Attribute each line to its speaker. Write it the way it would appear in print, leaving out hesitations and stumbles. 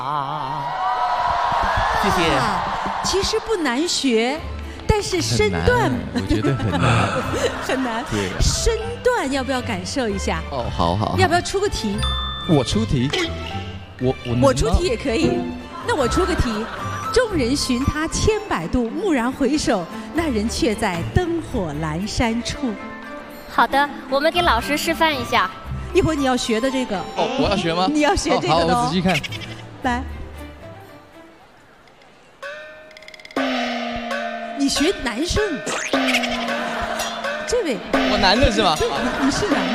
Speaker 1: 谢谢。
Speaker 2: 其实不难学，但是身段
Speaker 3: 我觉得很难，
Speaker 2: 很难。
Speaker 3: 对，
Speaker 2: 身段要不要感受一下？
Speaker 3: 哦，好好。
Speaker 2: 要不要出个题？
Speaker 3: 我出题，
Speaker 2: 我出题也可以。那我出个题：众人寻他千百度，蓦然回首，那人却在灯火阑珊处。
Speaker 4: 好的，我们给老师示范一下。
Speaker 2: 一会儿你要学的这个。
Speaker 3: 哦，我要学吗？
Speaker 2: 你要学这个的。
Speaker 3: 好，我仔细看。
Speaker 2: 来。你学男生，这位，
Speaker 3: 我男的是吧？
Speaker 2: 你是男的。